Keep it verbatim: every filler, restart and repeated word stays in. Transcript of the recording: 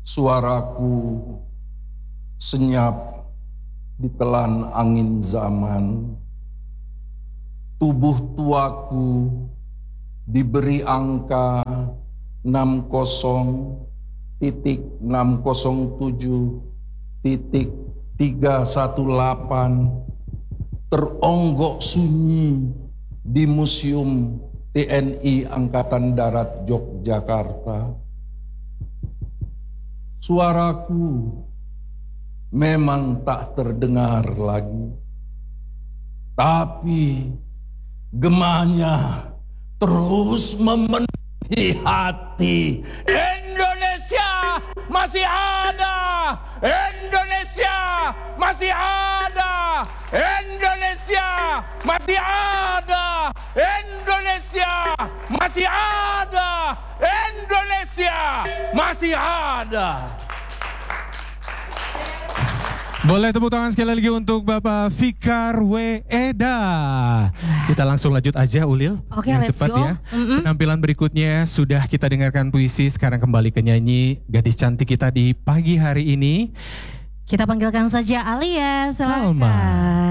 Suaraku senyap ditelan angin zaman. Tubuh tuaku diberi angka enam puluh titik enam nol tujuh titik tiga satu delapan teronggok sunyi di Museum T N I Angkatan Darat Yogyakarta. Suaraku memang tak terdengar lagi, tapi gemanya terus memenuhi hati. Indonesia masih ada, Indonesia masih ada, Indonesia masih ada, Indonesia masih ada, Indonesia masih ada. Boleh tepuk tangan sekali lagi untuk Bapak Fikar W. Eda. Kita langsung lanjut aja Ulil. Oke, let's cepat go. Ya. Mm-mm. Penampilan berikutnya sudah kita dengarkan puisi, sekarang kembali ke nyanyi gadis cantik kita di pagi hari ini. Kita panggilkan saja Alia, silakan. Salma.